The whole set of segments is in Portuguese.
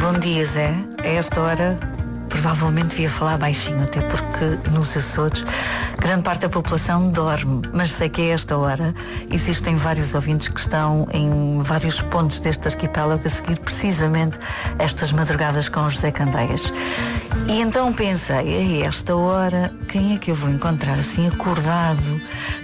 Bom dia, Zé. A esta hora provavelmente devia falar baixinho, até porque nos Açores grande parte da população dorme, mas sei que a esta hora existem vários ouvintes que estão em vários pontos deste arquipélago a seguir precisamente estas madrugadas com o José Candeias. E então pensei, a esta hora, quem é que eu vou encontrar assim acordado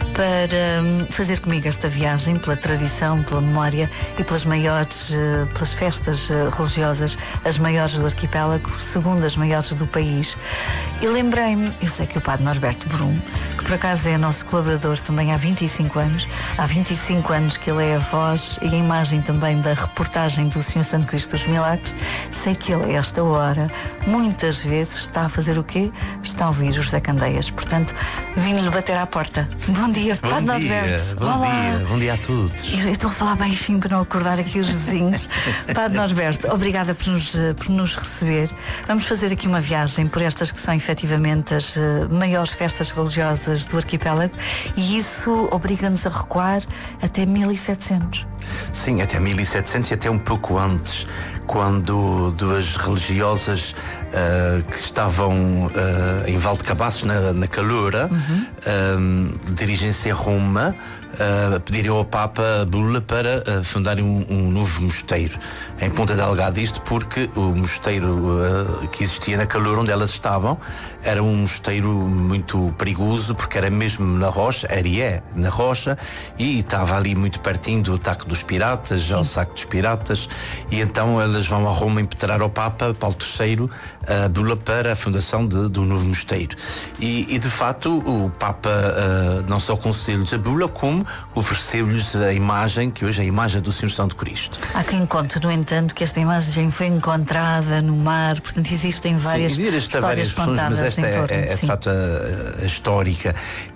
para fazer comigo esta viagem pela tradição, pela memória e pelas maiores, pelas festas religiosas, as maiores do arquipélago, segundo as maiores do país. E lembrei-me, eu sei que o Padre Norberto Brum, que por acaso é nosso colaborador também há 25 anos, há 25 anos que ele é a voz e a imagem também da reportagem do Senhor Santo Cristo dos Milagres, sei que ele a esta hora, muitas vezes, está a fazer o quê? Está a ouvir o José Candeias. Portanto, vim-lhe bater à porta. Bom dia, Padre Norberto. Bom dia a todos. Eu estou a falar baixinho para não acordar aqui os vizinhos. Padre Norberto, obrigada por nos receber. Vamos fazer aqui uma viagem por estas que são efetivamente as maiores festas religiosas do arquipélago, e isso obriga-nos a recuar até 1700. Sim, até 1700 e até um pouco antes, quando duas religiosas que estavam em Valdecabaços, na Caloura, dirigem-se a Roma, pedirem ao Papa a bula para fundarem um novo mosteiro em Ponta Delgada. Isto porque o mosteiro que existia na Caloura, onde elas estavam, era um mosteiro muito perigoso, porque era mesmo na rocha, na rocha, e estava ali muito pertinho do ataque dos piratas, ao saco dos piratas, e então elas vão a Roma impetrar ao Papa Paulo III a bula para a fundação do novo mosteiro. E de facto o Papa não só concedeu-lhes a bula, como ofereceu-lhes a imagem, que hoje é a imagem do Senhor Santo Cristo. Há quem conte, no entanto, que esta imagem foi encontrada no mar, portanto existem várias histórias contadas, mas esta é de facto a histórica.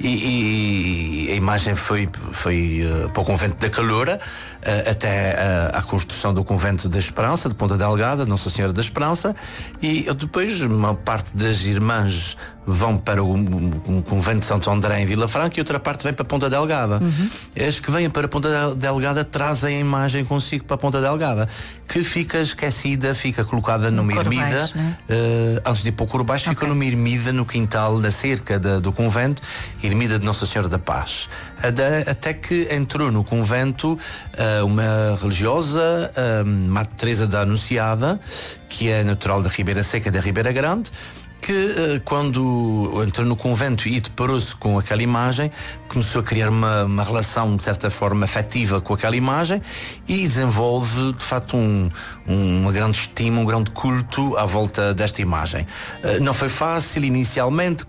E a imagem foi para o convento da Caloura, até à construção do convento da Esperança, de Ponta Delgada, Nossa Senhora da Esperança, e depois uma parte das irmãs vão para o convento de Santo André em Vila Franca e outra parte vem para Ponta Delgada. As que vêm para Ponta Delgada trazem a imagem consigo para Ponta Delgada, que fica esquecida, fica colocada numa ermida, antes de ir para o Corbaixo, fica numa ermida no quintal, na cerca do convento, ermida de Nossa Senhora da Paz. Até que entrou no convento uma religiosa, Madre Teresa da Anunciada, que é natural da Ribeira Seca, da Ribeira Grande, que quando entrou no convento e deparou-se com aquela imagem, começou a criar uma relação de certa forma afetiva com aquela imagem e desenvolve de facto uma grande estima, um grande culto à volta desta imagem. Não foi fácil inicialmente,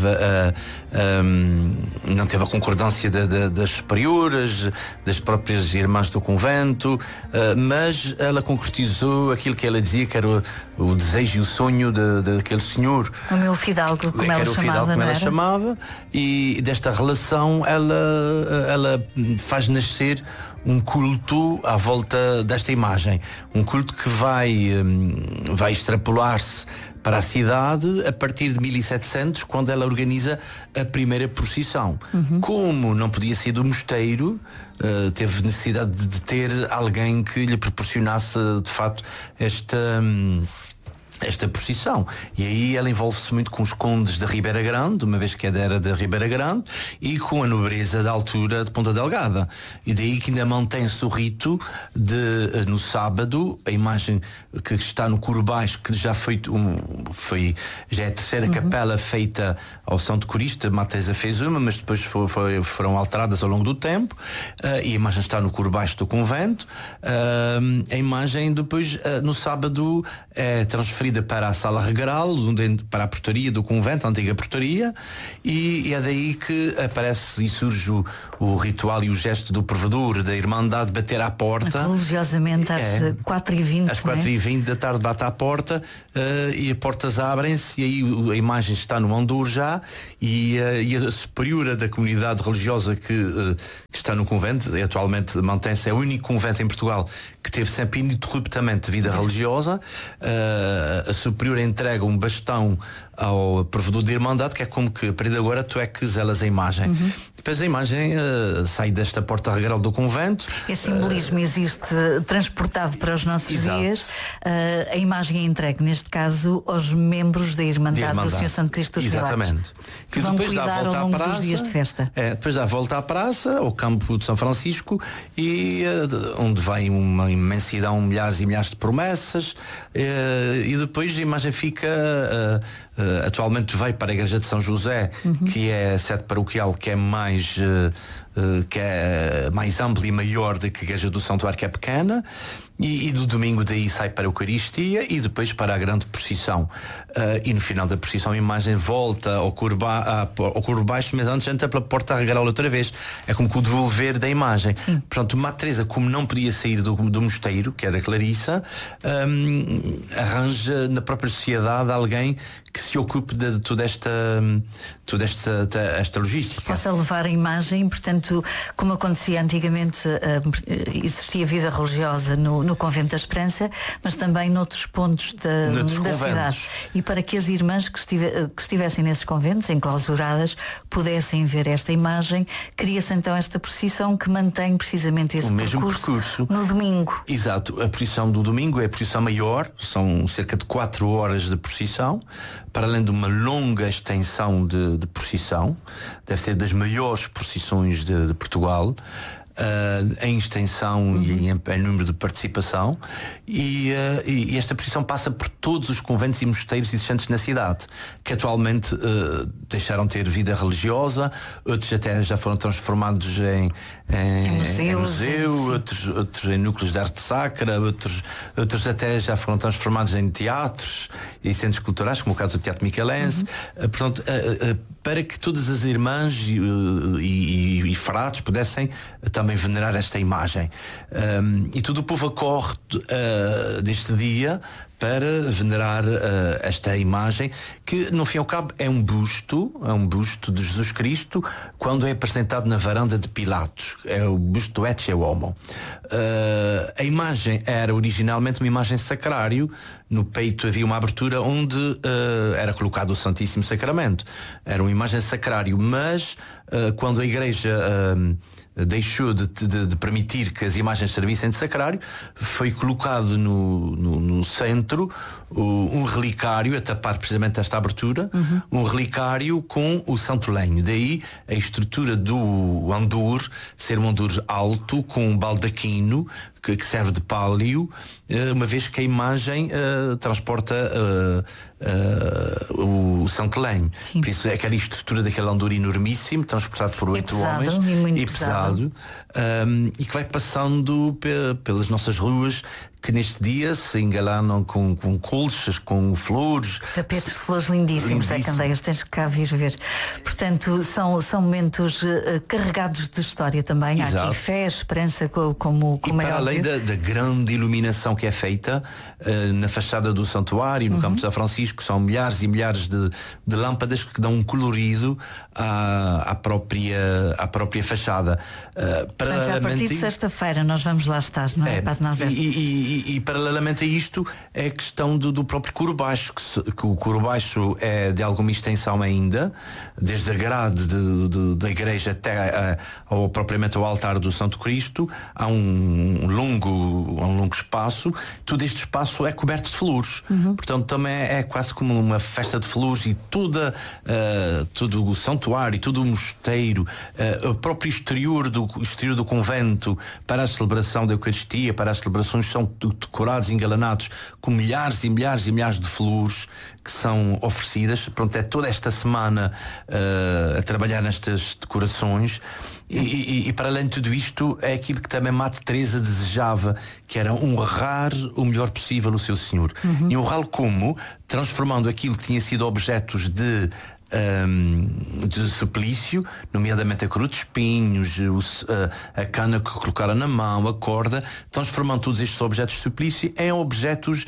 não teve a concordância das superiores, das próprias irmãs do convento, mas ela concretizou aquilo que ela dizia que era o desejo e o sonho daquele senhor. O meu fidalgo, como ela chamava, e desta relação ela faz nascer um culto à volta desta imagem, um culto que vai extrapolar-se para a cidade a partir de 1700, quando ela organiza a primeira procissão. Como não podia ser do mosteiro, teve necessidade de ter alguém que lhe proporcionasse de facto esta procissão. E aí ela envolve-se muito com os condes da Ribeira Grande, uma vez que era da Ribeira Grande, e com a nobreza da altura de Ponta Delgada. E daí que ainda mantém-se o rito de, no sábado, a imagem que está no coro baixo, que já já é a terceira capela feita ao Santo Cristo. A Madre Teresa fez uma, mas depois foram alteradas ao longo do tempo, e a imagem está no coro baixo do convento. A imagem depois, no sábado, é transferida para a sala regaral, para a portaria do convento, a antiga portaria, e é daí que aparece e surge o ritual e o gesto do provedor, da Irmandade, bater à porta. Religiosamente às 4h20. Às 4h20 da tarde bate à porta, e as portas abrem-se, e aí a imagem está no Andor já, e a superiora da comunidade religiosa que está no convento, atualmente mantém-se, é o único convento em Portugal que teve sempre ininterruptamente vida religiosa. A superiora entrega um bastão ao provedor da Irmandade, que é como que, a partir de agora, tu é que zelas a imagem. depois a imagem sai desta porta regral do convento. Esse simbolismo existe transportado para os nossos dias. A imagem é entregue, neste caso, aos membros da Irmandade do Senhor Santo Cristo dos Pilatos. Exatamente. Que vão depois cuidar ao longo dos dias de festa. Depois dá a volta à praça, ao campo de São Francisco, e onde vai uma imensidão, milhares e milhares de promessas, e depois a imagem fica... atualmente vai para a Igreja de São José, que é a sede paroquial que é mais ampla e maior do que a Igreja do Santuário, que é pequena, e do domingo daí sai para a Eucaristia e depois para a grande procissão, e no final da procissão a imagem volta ao curvo baixo, mas antes entra pela porta regral outra vez. É como que o devolver da imagem. Sim. Portanto, Madre Teresa, como não podia sair do mosteiro, que era Clarissa, arranja na própria sociedade alguém que se ocupe de toda esta logística. Possa levar a imagem, portanto, como acontecia antigamente, existia vida religiosa no Convento da Esperança, mas também noutros pontos da cidade. E para que as irmãs que estivessem nesses conventos, enclausuradas, pudessem ver esta imagem, cria-se então esta procissão que mantém precisamente esse percurso no domingo. Exato. A procissão do domingo é a procissão maior, são cerca de 4 horas de procissão, para além de uma longa extensão de procissão. Deve ser das maiores procissões de Portugal, em extensão e em número de participação, e esta procissão passa por todos os conventos e mosteiros existentes na cidade, que atualmente deixaram de ter vida religiosa, outros até já foram transformados em museu, outros em núcleos de arte sacra, outros até já foram transformados em teatros e centros culturais, como o caso do Teatro Michelense. Portanto, para que todas as irmãs e fratos pudessem também venerar esta imagem. E todo o povo acorre deste dia para venerar esta imagem, que no fim e ao cabo é um busto de Jesus Cristo quando é apresentado na varanda de Pilatos. É o busto do Ecce Homo. A imagem era originalmente uma imagem sacrário. No peito havia uma abertura onde era colocado o Santíssimo Sacramento. Era uma imagem sacrário, mas quando a Igreja deixou de permitir que as imagens servissem de sacrário, foi colocado no centro um relicário a tapar precisamente esta abertura, um relicário com o Santo Lenho. Daí a estrutura do andor ser um andor alto com um baldaquino que serve de pálio, uma vez que a imagem transporta o Santo Lenho. Sim. Por isso é aquela estrutura daquele andor enormíssimo, transportado por 8 homens, e pesado, e que vai passando pelas nossas ruas, que neste dia se engalanam com colchas, com flores, tapetes de flores lindíssimos. É Candeias, tens que cá vir ver. Portanto, são momentos carregados de história também. Exato. Há aqui fé, esperança, como e é para além da grande iluminação que é feita na fachada do santuário, no campo de São Francisco, são milhares e milhares de lâmpadas que dão um colorido à própria fachada. Portanto, já a partir de sexta-feira nós vamos lá estar, não é? E paralelamente a isto é a questão do próprio coro baixo, que o coro baixo é de alguma extensão ainda, desde a grade da igreja até propriamente ao altar do Santo Cristo. Há um longo espaço. Todo este espaço é coberto de flores. Portanto, também é quase como uma festa de flores, e todo o santuário, todo o mosteiro, o próprio exterior do convento, para a celebração da Eucaristia, para as celebrações, são decorados, engalanados com milhares e milhares e milhares de flores que são oferecidas. Pronto, é toda esta semana a trabalhar nestas decorações. E para além de tudo isto, é aquilo que também Madre Teresa desejava, que era honrar o melhor possível o seu Senhor. E honrá-lo como? Transformando aquilo que tinha sido objetos de suplício, nomeadamente a cruz de espinhos, a cana que colocaram na mão, a corda, transformando todos estes objetos de suplício em objetos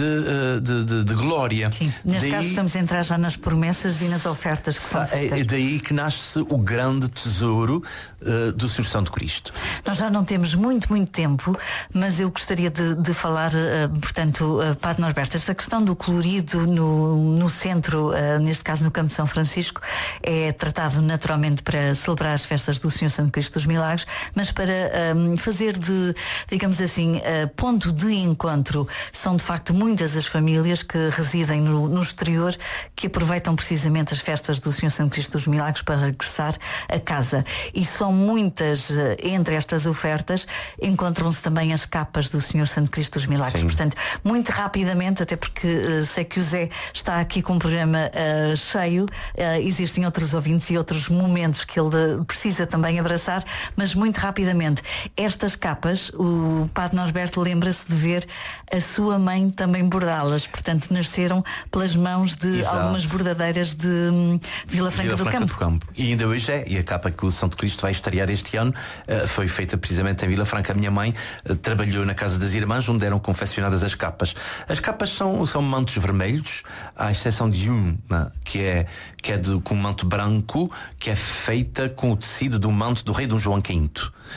de glória. Sim, neste caso estamos a entrar já nas promessas e nas ofertas que são feitas. É daí que nasce o grande tesouro do Senhor Santo Cristo. Nós já não temos muito tempo, mas eu gostaria de falar, portanto, Padre Norberto, esta questão do colorido no centro, neste caso no Campo de São São Francisco é tratado naturalmente para celebrar as festas do Senhor Santo Cristo dos Milagres, mas para fazer de, digamos assim, ponto de encontro. São de facto muitas as famílias que residem no exterior que aproveitam precisamente as festas do Senhor Santo Cristo dos Milagres para regressar a casa. E são muitas, entre estas ofertas, encontram-se também as capas do Senhor Santo Cristo dos Milagres. Sim. Portanto, muito rapidamente, até porque sei que o Zé está aqui com um programa cheio, existem outros ouvintes e outros momentos que ele precisa também abraçar, mas muito rapidamente, estas capas, o Padre Norberto lembra-se de ver a sua mãe também bordá-las, portanto nasceram pelas mãos de Exato. Algumas bordadeiras de Vila Franca do Campo. E ainda hoje e a capa que o Santo Cristo vai estrear este ano foi feita precisamente em Vila Franca. A minha mãe trabalhou na Casa das Irmãs, onde eram confeccionadas as capas. As capas são mantos vermelhos, à exceção de uma que é com um manto branco, que é feita com o tecido do manto do rei Dom João V.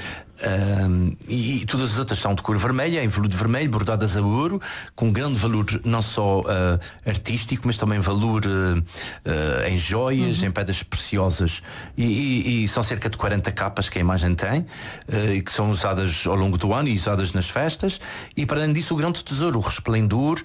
E todas as outras são de cor vermelha, em veludo vermelho, bordadas a ouro, com grande valor não só artístico, mas também valor em joias, em pedras preciosas. E são cerca de 40 capas que a imagem tem, e que são usadas ao longo do ano e usadas nas festas. E para além disso, o grande tesouro, o resplendor,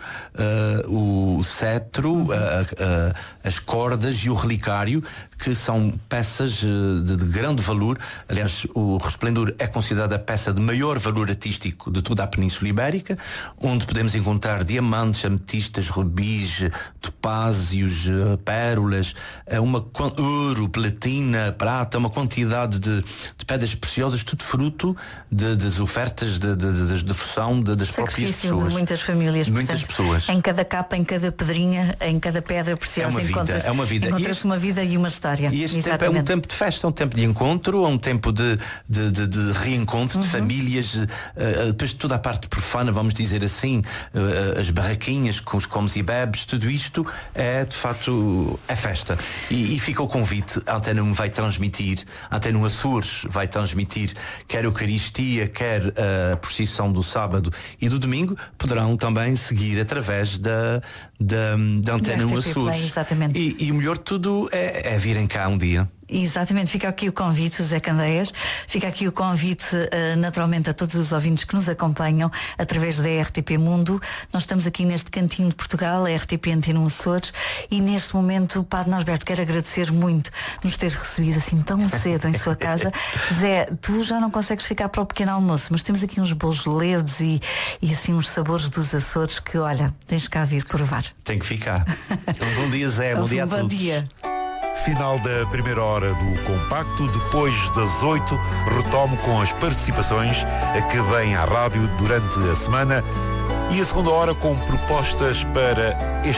o cetro, as cordas e o relicário, que são peças de grande valor. Aliás, o resplendor é considerada a peça de maior valor artístico de toda a Península Ibérica, onde podemos encontrar diamantes, ametistas, rubis, topázios, pérolas, ouro, platina, prata, uma quantidade de pedras preciosas, tudo fruto das ofertas de devoção das próprias pessoas. De muitas famílias. Muitas pessoas. Em cada capa, em cada pedrinha, em cada pedra preciosa é uma vida. Encontra-se uma vida e uma história. E este tempo é um tempo de festa, um tempo de encontro, um tempo de reencontro de famílias, depois de toda a parte profana, vamos dizer assim, as barraquinhas com os comes e bebes, tudo isto é de facto festa. E fica o convite, a Antena 1 vai transmitir, a Antena 1 Açores vai transmitir quer a Eucaristia, quer a procissão do sábado e do domingo, poderão também seguir através da Antena 1 Açores. Exatamente. E o melhor de tudo é virem cá um dia. Exatamente, fica aqui o convite, Zé Candeias, fica aqui o convite naturalmente a todos os ouvintes que nos acompanham através da RTP Mundo. Nós estamos aqui neste cantinho de Portugal, a RTP Antena 1 Açores, e neste momento o Padre Norberto quer agradecer muito nos teres recebido assim tão cedo em sua casa. Zé, tu já não consegues ficar para o pequeno almoço, mas temos aqui uns bolos leves e assim uns sabores dos Açores que, olha, tens cá vir provar. Tem que ficar. Então, bom dia, Zé, bom dia a todos. Bom dia. Final da primeira hora do compacto. Depois das 8, retomo com as participações que vêm à rádio durante a semana, e a segunda hora com propostas para este